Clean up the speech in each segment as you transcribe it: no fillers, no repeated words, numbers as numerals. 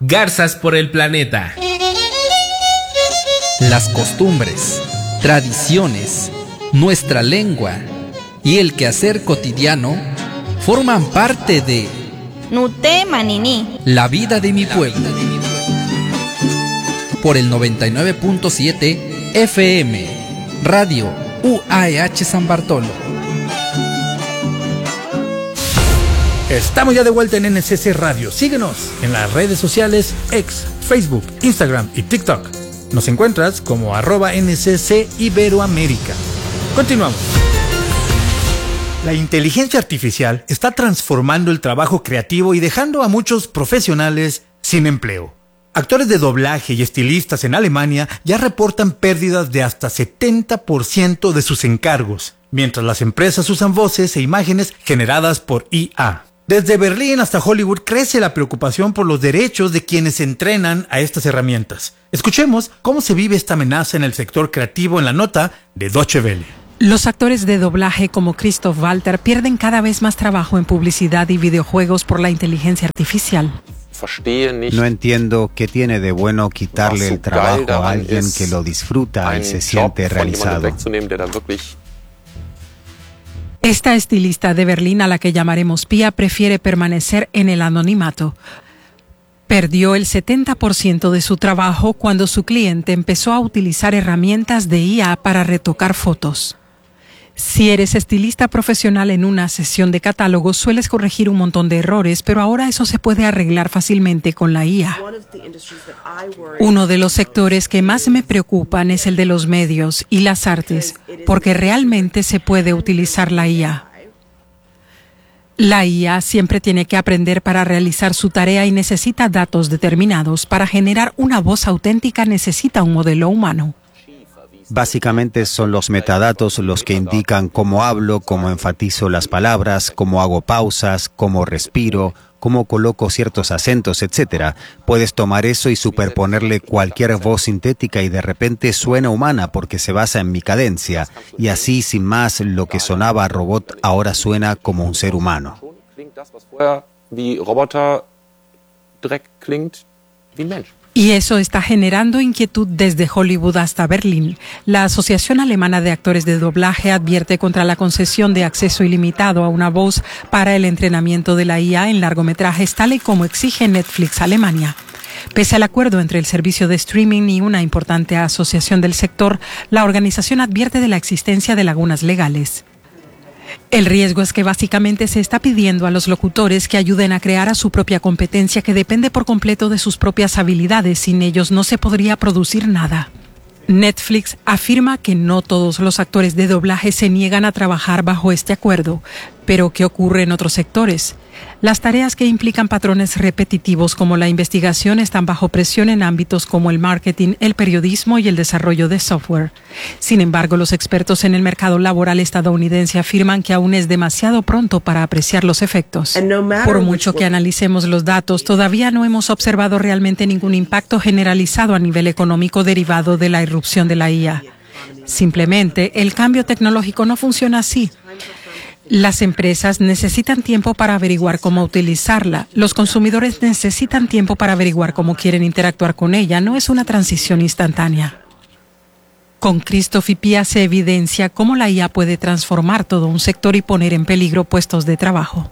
Garzas por el planeta. Las costumbres, tradiciones, nuestra lengua y el quehacer cotidiano forman parte de Nute Manini, la vida de mi pueblo. Por el 99.7 FM, Radio UAEH San Bartolo. Estamos ya de vuelta en NCC Radio. Síguenos en las redes sociales X, Facebook, Instagram y TikTok. Nos encuentras como @NCC Iberoamérica. Continuamos. La inteligencia artificial está transformando el trabajo creativo y dejando a muchos profesionales sin empleo. Actores de doblaje y estilistas en Alemania ya reportan pérdidas de hasta 70% de sus encargos, mientras las empresas usan voces e imágenes generadas por IA. Desde Berlín hasta Hollywood crece la preocupación por los derechos de quienes entrenan a estas herramientas. Escuchemos cómo se vive esta amenaza en el sector creativo en la nota de Deutsche Welle. Los actores de doblaje como Christoph Walter pierden cada vez más trabajo en publicidad y videojuegos por la inteligencia artificial. No entiendo qué tiene de bueno quitarle el trabajo a alguien que lo disfruta y se siente realizado. Esta estilista de Berlín, a la que llamaremos Pia, prefiere permanecer en el anonimato. Perdió el 70% de su trabajo cuando su cliente empezó a utilizar herramientas de IA para retocar fotos. Si eres estilista profesional en una sesión de catálogo, sueles corregir un montón de errores, pero ahora eso se puede arreglar fácilmente con la IA. Uno de los sectores que más me preocupan es el de los medios y las artes, porque realmente se puede utilizar la IA. La IA siempre tiene que aprender para realizar su tarea y necesita datos determinados. Para generar una voz auténtica necesita un modelo humano. Básicamente son los metadatos los que indican cómo hablo, cómo enfatizo las palabras, cómo hago pausas, cómo respiro, cómo coloco ciertos acentos, etc. Puedes tomar eso y superponerle cualquier voz sintética y de repente suena humana porque se basa en mi cadencia. Y así, sin más, lo que sonaba a robot ahora suena como un ser humano. Y eso está generando inquietud desde Hollywood hasta Berlín. La Asociación Alemana de Actores de Doblaje advierte contra la concesión de acceso ilimitado a una voz para el entrenamiento de la IA en largometrajes, tal y como exige Netflix Alemania. Pese al acuerdo entre el servicio de streaming y una importante asociación del sector, la organización advierte de la existencia de lagunas legales. El riesgo es que básicamente se está pidiendo a los locutores que ayuden a crear a su propia competencia que depende por completo de sus propias habilidades. Sin ellos no se podría producir nada. Netflix afirma que no todos los actores de doblaje se niegan a trabajar bajo este acuerdo, pero ¿qué ocurre en otros sectores? Las tareas que implican patrones repetitivos como la investigación están bajo presión en ámbitos como el marketing, el periodismo y el desarrollo de software. Sin embargo, los expertos en el mercado laboral estadounidense afirman que aún es demasiado pronto para apreciar los efectos. Por mucho que analicemos los datos, todavía no hemos observado realmente ningún impacto generalizado a nivel económico derivado de la irrupción de la IA. Simplemente, el cambio tecnológico no funciona así. Las empresas necesitan tiempo para averiguar cómo utilizarla. Los consumidores necesitan tiempo para averiguar cómo quieren interactuar con ella. No es una transición instantánea. Con Christoph y Pia se evidencia cómo la IA puede transformar todo un sector y poner en peligro puestos de trabajo.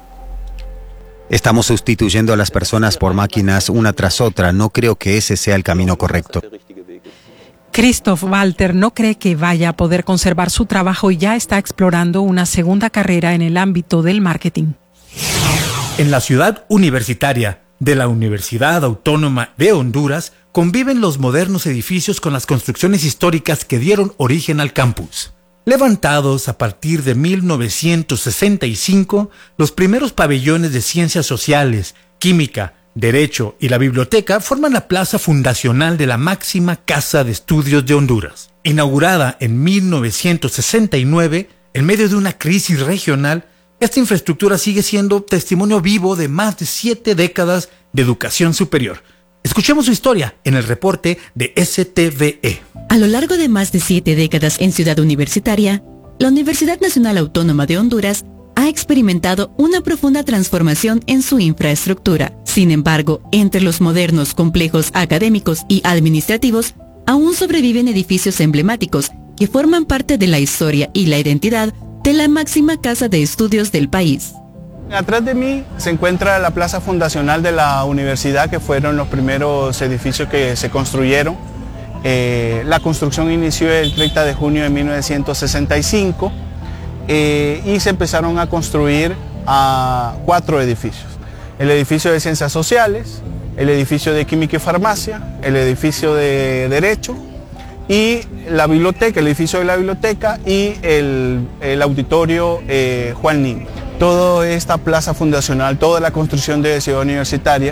Estamos sustituyendo a las personas por máquinas una tras otra. No creo que ese sea el camino correcto. Christoph Walter no cree que vaya a poder conservar su trabajo y ya está explorando una segunda carrera en el ámbito del marketing. En la ciudad universitaria de la Universidad Autónoma de Honduras conviven los modernos edificios con las construcciones históricas que dieron origen al campus. Levantados a partir de 1965, los primeros pabellones de ciencias sociales, química, Derecho y la biblioteca forman la plaza fundacional de la máxima Casa de Estudios de Honduras. Inaugurada en 1969, en medio de una crisis regional, esta infraestructura sigue siendo testimonio vivo de más de 7 décadas de educación superior. Escuchemos su historia en el reporte de STVE. A lo largo de más de 7 décadas en Ciudad Universitaria, la Universidad Nacional Autónoma de Honduras ha experimentado una profunda transformación en su infraestructura. Sin embargo, entre los modernos complejos académicos y administrativos, aún sobreviven edificios emblemáticos que forman parte de la historia y la identidad de la máxima casa de estudios del país. Atrás de mí se encuentra la plaza fundacional de la universidad, que fueron los primeros edificios que se construyeron. La construcción inició el 30 de junio de 1965 y se empezaron a construir 4 edificios. El edificio de Ciencias Sociales, el edificio de Química y Farmacia, el edificio de Derecho y la biblioteca, el edificio de la biblioteca y el auditorio Juan Nin. Toda esta plaza fundacional, toda la construcción de Ciudad Universitaria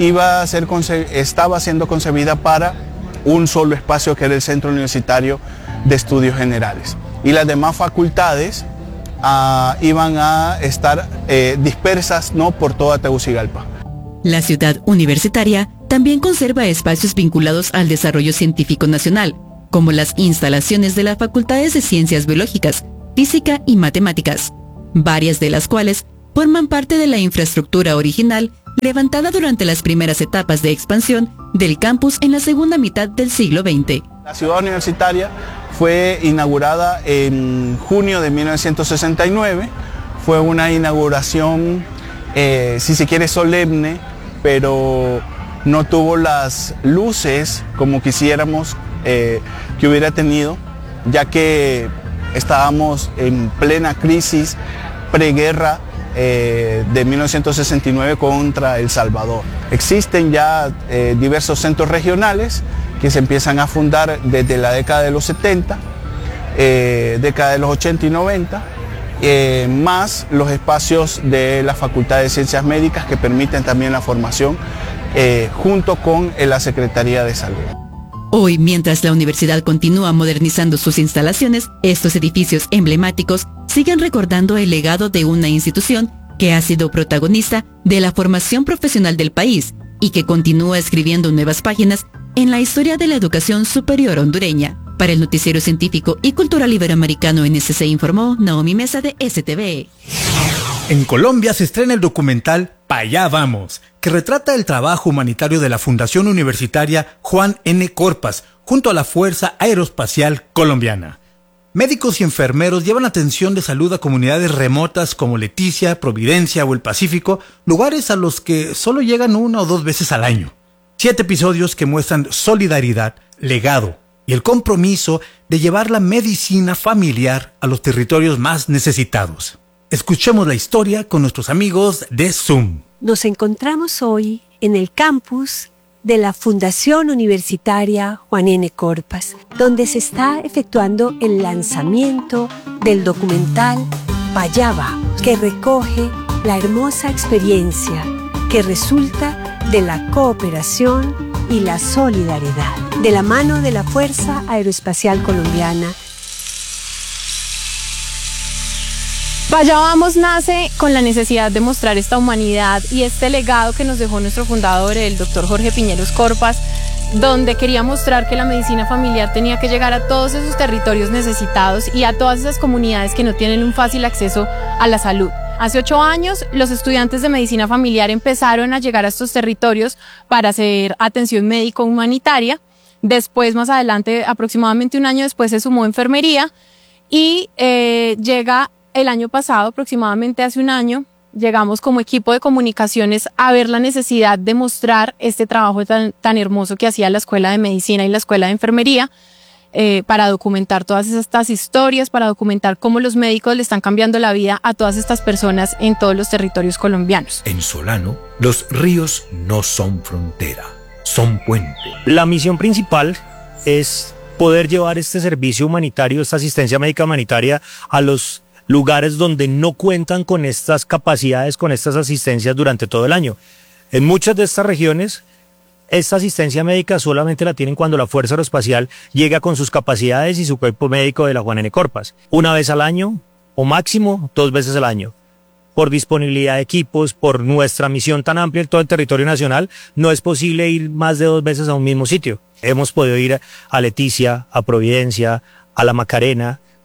estaba siendo concebida para un solo espacio, que era el Centro Universitario de Estudios Generales. Y las demás facultades iban a estar dispersas, ¿no?, por toda Tegucigalpa. La ciudad universitaria también conserva espacios vinculados al desarrollo científico nacional, como las instalaciones de las facultades de Ciencias Biológicas, Física y Matemáticas, varias de las cuales forman parte de la infraestructura original levantada durante las primeras etapas de expansión del campus en la segunda mitad del siglo XX. La ciudad universitaria fue inaugurada en junio de 1969, fue una inauguración, si se quiere, solemne, pero no tuvo las luces como quisiéramos que hubiera tenido, ya que estábamos en plena crisis preguerra de 1969 contra El Salvador. Existen ya diversos centros regionales que se empiezan a fundar desde la década de los 70, década de los 80 y 90, más los espacios de la Facultad de Ciencias Médicas que permiten también la formación junto con la Secretaría de Salud. Hoy, mientras la universidad continúa modernizando sus instalaciones, estos edificios emblemáticos siguen recordando el legado de una institución que ha sido protagonista de la formación profesional del país y que continúa escribiendo nuevas páginas en la historia de la educación superior hondureña. Para el Noticiero Científico y Cultural Iberoamericano NSC informó Naomi Mesa de STV. En Colombia se estrena el documental Pa' allá vamos, que retrata el trabajo humanitario de la Fundación Universitaria Juan N. Corpas junto a la Fuerza Aeroespacial Colombiana. Médicos y enfermeros llevan atención de salud a comunidades remotas como Leticia, Providencia o el Pacífico, lugares a los que solo llegan 1 o 2 veces al año. 7 episodios que muestran solidaridad, legado y el compromiso de llevar la medicina familiar a los territorios más necesitados. Escuchemos la historia con nuestros amigos de Zoom. Nos encontramos hoy en el campus de la Fundación Universitaria Juan N. Corpas, donde se está efectuando el lanzamiento del documental Pa' allá vamos, que recoge la hermosa experiencia que resulta de la cooperación y la solidaridad, de la mano de la Fuerza Aeroespacial Colombiana. Pa' allá vamos nace con la necesidad de mostrar esta humanidad y este legado que nos dejó nuestro fundador, el doctor Jorge Piñeros Corpas, donde quería mostrar que la medicina familiar tenía que llegar a todos esos territorios necesitados y a todas esas comunidades que no tienen un fácil acceso a la salud. Hace 8 años, los estudiantes de medicina familiar empezaron a llegar a estos territorios para hacer atención médico-humanitaria. Después, más adelante, aproximadamente 1 año después, se sumó enfermería y llega el año pasado, aproximadamente hace 1 año, llegamos como equipo de comunicaciones a ver la necesidad de mostrar este trabajo tan hermoso que hacía la Escuela de Medicina y la Escuela de Enfermería, para documentar todas estas historias, para documentar cómo los médicos le están cambiando la vida a todas estas personas en todos los territorios colombianos. En Solano, los ríos no son frontera, son puente. La misión principal es poder llevar este servicio humanitario, esta asistencia médica humanitaria a los lugares donde no cuentan con estas capacidades, con estas asistencias durante todo el año. En muchas de estas regiones, esta asistencia médica solamente la tienen cuando la Fuerza Aeroespacial llega con sus capacidades y su cuerpo médico de la Juan N. Corpas. 1 vez al año o máximo 2 veces al año. Por disponibilidad de equipos, por nuestra misión tan amplia en todo el territorio nacional, no es posible ir más de 2 veces a un mismo sitio. Hemos podido ir a Leticia, a Providencia, a La Macarena,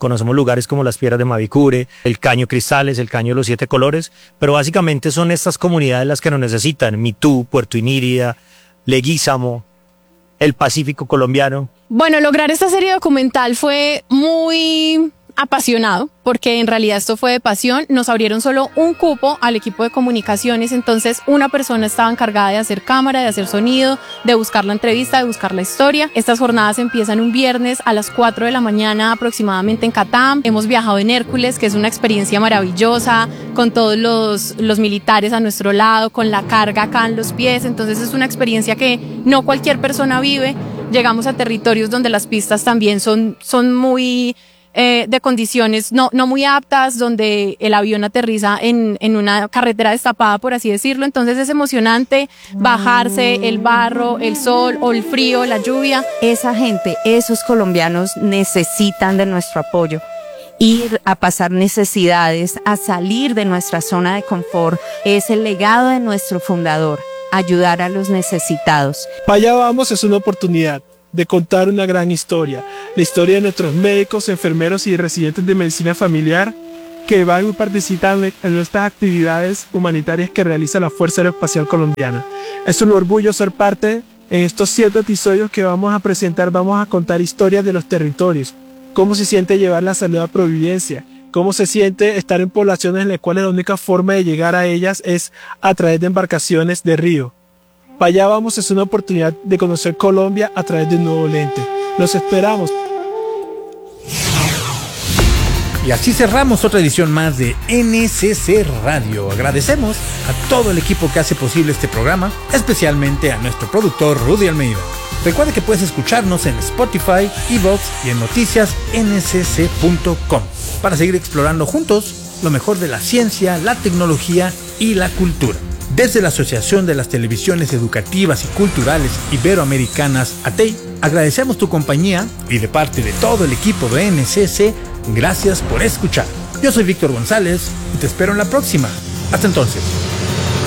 conocemos lugares como las Piedras de Mavicure, el Caño Cristales, el Caño de los 7 Colores, pero básicamente son estas comunidades las que nos necesitan, Mitú, Puerto Inírida, Leguízamo, el Pacífico colombiano. Bueno, lograr esta serie documental fue muy apasionado, porque en realidad esto fue de pasión. Nos abrieron solo un cupo al equipo de comunicaciones, entonces una persona estaba encargada de hacer cámara, de hacer sonido, de buscar la entrevista, de buscar la historia. Estas jornadas empiezan un viernes a las 4 de la mañana aproximadamente en Catam. Hemos viajado en Hércules, que es una experiencia maravillosa, con todos los militares a nuestro lado, con la carga acá en los pies, entonces es una experiencia que no cualquier persona vive. Llegamos a territorios donde las pistas también son muy de condiciones no muy aptas, donde el avión aterriza en una carretera destapada, por así decirlo. Entonces es emocionante bajarse, el barro, el sol o el frío, la lluvia. Esa gente, esos colombianos necesitan de nuestro apoyo. Ir a pasar necesidades, a salir de nuestra zona de confort, es el legado de nuestro fundador, ayudar a los necesitados. Pa' allá vamos es una oportunidad de contar una gran historia, la historia de nuestros médicos, enfermeros y residentes de medicina familiar que van participando en nuestras actividades humanitarias que realiza la Fuerza Aeroespacial Colombiana. Es un orgullo ser parte. En estos 7 episodios que vamos a presentar, vamos a contar historias de los territorios, cómo se siente llevar la salud a Providencia, cómo se siente estar en poblaciones en las cuales la única forma de llegar a ellas es a través de embarcaciones de río. Pa' allá vamos es una oportunidad de conocer Colombia a través de un nuevo lente. Los esperamos. Y así cerramos otra edición más de NCC Radio. Agradecemos a todo el equipo que hace posible este programa, especialmente a nuestro productor Rudy Almeida. Recuerda que puedes escucharnos en Spotify, iVoox y en noticiasncc.com para seguir explorando juntos lo mejor de la ciencia, la tecnología y la cultura. Desde la Asociación de las Televisiones Educativas y Culturales Iberoamericanas, ATEI, agradecemos tu compañía y de parte de todo el equipo de NCC, gracias por escuchar. Yo soy Víctor González y te espero en la próxima. Hasta entonces.